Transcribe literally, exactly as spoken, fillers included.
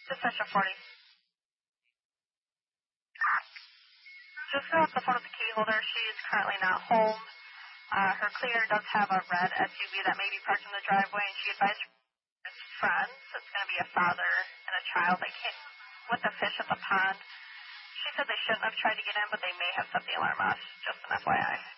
Just fish at forty. Just go with the phone with the key holder. She is currently not home. Uh, her cleaner does have a red S U V that may be parked in the driveway, and she advised her friends. It's going to be a father and a child. They can't with the fish at the pond. She said they shouldn't have tried to get in, but they may have set the alarm off. Just an F Y I.